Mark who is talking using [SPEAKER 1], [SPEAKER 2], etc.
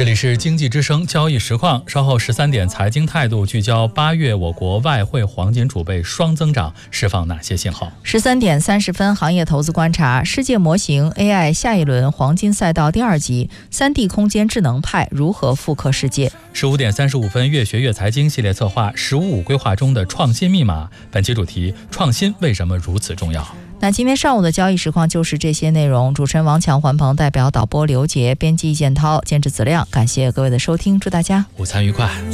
[SPEAKER 1] 这里是经济之声交易实况，稍后13点财经态度聚焦8月我国外汇黄金储备双增长释放哪些信号。
[SPEAKER 2] 13点30分行业投资观察，世界模型 AI 下一轮黄金赛道第2集，3D 空间智能派如何复刻世界。
[SPEAKER 1] 15点35分越学越财经系列策划15规划中的创新密码，本期主题：创新为什么如此重要？
[SPEAKER 2] 那今天上午的交易实况就是这些内容。主持人王强、环鹏，代表导播刘杰，编辑易建涛，监制子亮。感谢各位的收听，祝大家
[SPEAKER 1] 午餐愉快。